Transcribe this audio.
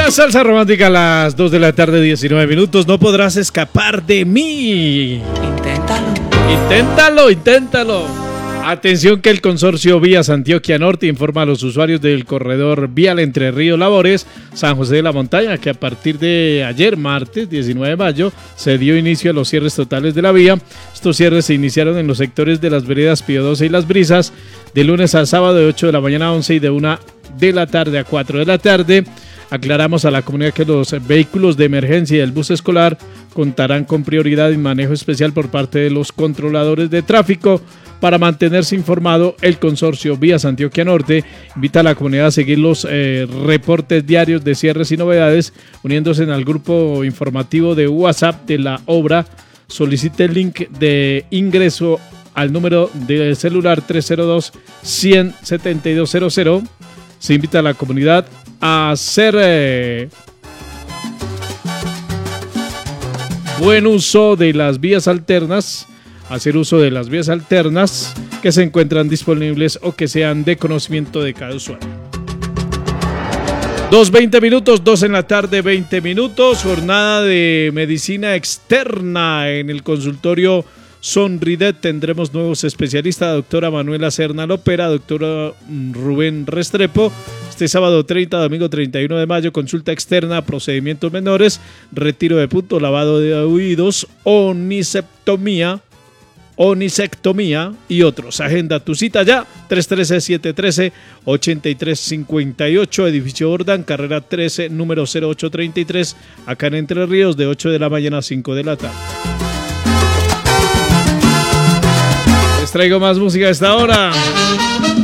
La salsa romántica a las 2 de la tarde, 19 minutos. No podrás escapar de mí. Inténtalo. Atención que el consorcio Vías Antioquia Norte informa a los usuarios del corredor vial Entre Ríos Labores, San José de la Montaña, que a partir de ayer, martes 19 de mayo, se dio inicio a los cierres totales de la vía. Estos cierres se iniciaron en los sectores de las veredas Pío 12 y Las Brisas, de lunes a sábado de 8 de la mañana a 11 y de 1 de la tarde a 4 de la tarde. Aclaramos a la comunidad que los vehículos de emergencia y el bus escolar contarán con prioridad y manejo especial por parte de los controladores de tráfico. Para mantenerse informado, el consorcio Vías Antioquia Norte invita a la comunidad a seguir los reportes diarios de cierres y novedades, uniéndose al grupo informativo de WhatsApp de la obra. Solicite el link de ingreso al número de celular 302-100-7200. Se invita a la comunidad a hacer buen uso de las vías alternas, que se encuentran disponibles o que sean de conocimiento de cada usuario. 2:20 minutos, 2 en la tarde, 20 minutos. Jornada de medicina externa en el consultorio Sonridet. Tendremos nuevos especialistas, doctora Manuela Serna Lopera, doctora Rubén Restrepo. Este sábado 30, domingo 31 de mayo, consulta externa, procedimientos menores, retiro de punto, lavado de oídos, onisectomía y otros. Agenda tu cita ya, 313-713-8358, edificio Ordán, carrera 13, número 0833, acá en Entre Ríos, de 8 de la mañana a 5 de la tarde. Les traigo más música a esta hora.